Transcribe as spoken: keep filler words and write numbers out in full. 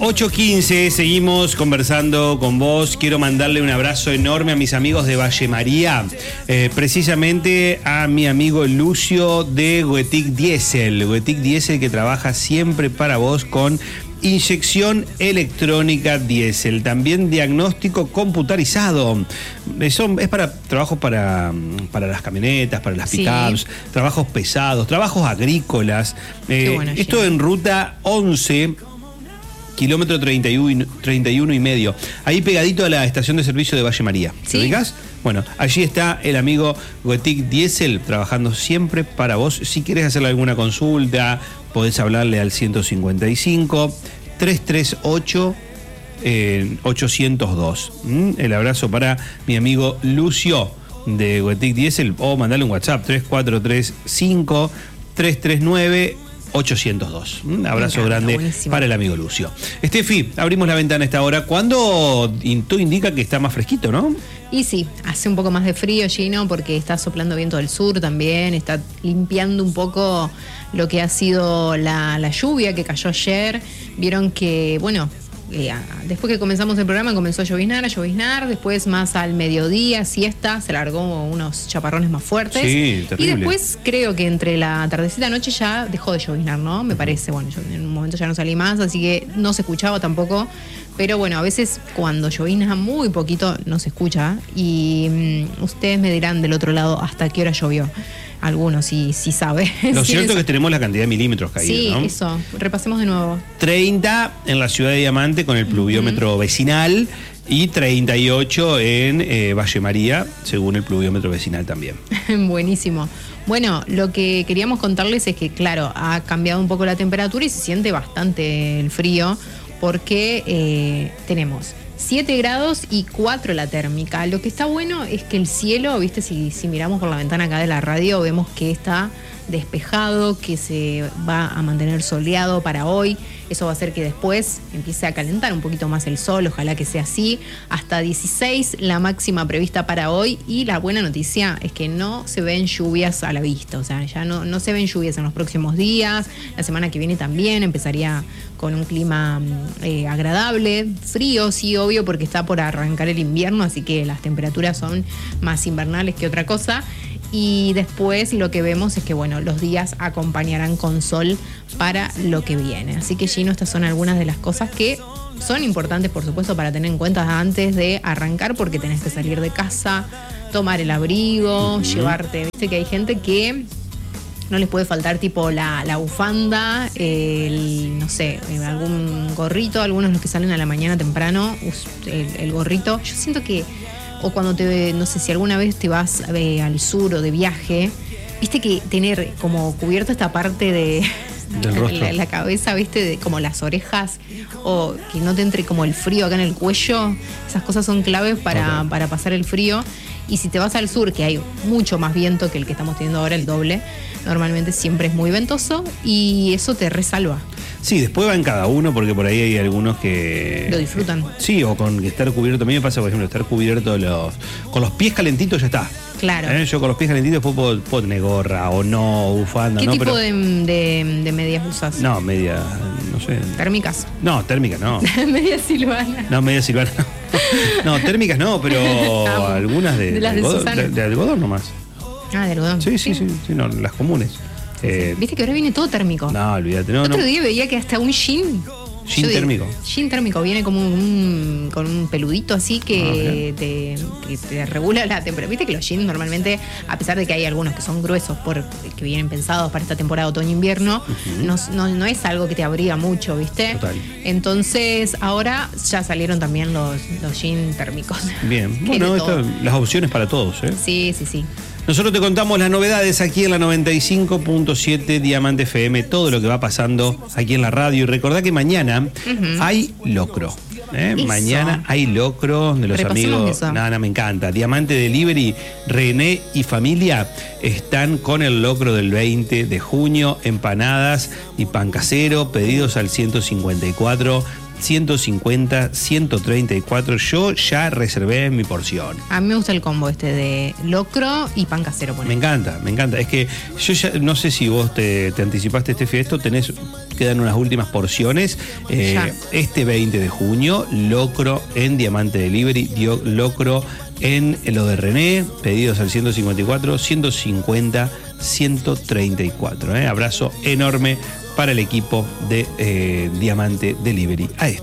ocho quince, seguimos conversando con vos. Quiero mandarle un abrazo enorme a mis amigos de Valle María, eh, precisamente a mi amigo Lucio de Goetic Diesel. Goetic Diesel, que trabaja siempre para vos con inyección electrónica diésel, también diagnóstico computarizado. Eso es para trabajos para, para las camionetas, para las Sí. pickups, trabajos pesados, trabajos agrícolas. Eh, bueno, esto Gino. en ruta once, kilómetro treinta y uno, treinta y uno y medio, ahí pegadito a la estación de servicio de Valle María. ¿Te Sí. ubicás? Bueno, allí está el amigo Goetic Diesel trabajando siempre para vos. Si querés hacerle alguna consulta, podés hablarle al ciento cincuenta y cinco, trescientos treinta y ocho, eh, ochocientos dos. ¿Mm? El abrazo para mi amigo Lucio de Goetic Diesel, o mandarle un WhatsApp tres cuatro tres cinco, tres tres nueve, ochocientos dos. Un abrazo encanta, grande buenísimo. para el amigo Lucio. Estefi, abrimos la ventana a esta hora. ¿Cuándo todo indica que está más fresquito, no? Y sí, hace un poco más de frío, Gino, porque está soplando viento del sur también, está limpiando un poco lo que ha sido la, la lluvia que cayó ayer. Vieron que, bueno, eh, después que comenzamos el programa comenzó a lloviznar, a lloviznar, después más al mediodía, siesta, se largó unos chaparrones más fuertes. Sí, y terrible. después creo que entre la tardecita y la noche ya dejó de lloviznar, ¿no? Me parece, bueno, yo en un momento ya no salí más, así que no se escuchaba tampoco. Pero bueno, a veces cuando llovizna muy poquito no se escucha y mmm, ustedes me dirán del otro lado hasta qué hora llovió. Algunos sí, sí sabe. Lo Sí, cierto es eso. que tenemos la cantidad de milímetros caídos, Sí, ¿no? eso. Repasemos de nuevo. treinta en la ciudad de Diamante con el pluviómetro vecinal y treinta y ocho en eh, Valle María, según el pluviómetro vecinal también. Buenísimo. Bueno, lo que queríamos contarles es que, claro, ha cambiado un poco la temperatura y se siente bastante el frío porque eh, tenemos siete grados y cuatro la térmica. Lo que está bueno es que el cielo, viste, si, si miramos por la ventana acá de la radio, vemos que está despejado, que se va a mantener soleado para hoy. Eso va a hacer que después empiece a calentar un poquito más el sol, ojalá que sea así. Hasta dieciséis la máxima prevista para hoy, y la buena noticia es que no se ven lluvias a la vista, o sea, ya no, no se ven lluvias en los próximos días. La semana que viene también empezaría con un clima eh, agradable, frío, sí, obvio, porque está por arrancar el invierno, así que las temperaturas son más invernales que otra cosa. Y después lo que vemos es que, bueno, los días acompañarán con sol para lo que viene. Así que, Gino, estas son algunas de las cosas que son importantes, por supuesto, para tener en cuenta antes de arrancar, porque tenés que salir de casa, tomar el abrigo, uh-huh. llevarte. Viste que hay gente que no les puede faltar tipo la, la bufanda, el, no sé, algún gorrito, algunos los que salen a la mañana temprano, el, el gorrito. Yo siento que... O cuando te, no sé si alguna vez te vas eh, al sur o de viaje, viste que tener como cubierto esta parte de del rostro, la, la cabeza, viste, de, como las orejas, o que no te entre como el frío acá en el cuello, esas cosas son claves para, okay. para pasar el frío. Y si te vas al sur, que hay mucho más viento que el que estamos teniendo ahora, el doble, normalmente siempre es muy ventoso y eso te resalva. Sí, después va en cada uno, porque por ahí hay algunos que... Lo disfrutan. Sí, o con estar cubierto. A mí me pasa, por ejemplo, estar cubierto los, con los pies calentitos ya está. Claro. ¿Eh? Yo con los pies calentitos después puedo, puedo tener gorra o no, bufanda. ¿Qué no, tipo pero... de, de, de medias usas? No, media, no sé. ¿Térmicas? No, térmicas no. Media silvana. No, media silvana no. No, térmicas no, pero ah, algunas de, de, las de, de, algodón, de, de algodón nomás. Ah, de algodón. Sí, sí, sí, sí, sí no, las comunes. Eh, Viste que ahora viene todo térmico. No, olvídate. No, Otro no. día veía que hasta un jean. Jean térmico. Digo, jean térmico viene como un, con un peludito así que, ah, te, que te regula la temperatura. Viste que los jeans normalmente, a pesar de que hay algunos que son gruesos por que vienen pensados para esta temporada otoño-invierno, uh-huh. no, no, no es algo que te abriga mucho, ¿viste? Total. Entonces, ahora ya salieron también los, los jeans térmicos. Bien, bueno, esto, las opciones para todos, ¿eh? Sí, sí, sí. Nosotros te contamos las novedades aquí en la noventa y cinco punto siete Diamante F M, todo lo que va pasando aquí en la radio. Y recordá que mañana uh-huh. hay locro. ¿eh? Mañana hay locro de los Repasemos amigos. Eso. Nada, me encanta. Diamante Delivery, René y familia están con el locro del veinte de junio. Empanadas y pan casero, pedidos al ciento cincuenta y cuatro ciento cincuenta, ciento treinta y cuatro. Yo ya reservé mi porción. A mí me gusta el combo este de locro y pan casero. Me encanta, me encanta. Es que yo ya no sé si vos te, te anticipaste este fiesto, tenés, quedan unas últimas porciones. Eh, este veinte de junio, locro en Diamante Delivery, dio, locro en lo de René, pedidos al ciento cincuenta y cuatro, ciento cincuenta, ciento treinta y cuatro. Eh. Abrazo enorme para el equipo de eh, Diamante Delivery. A esto.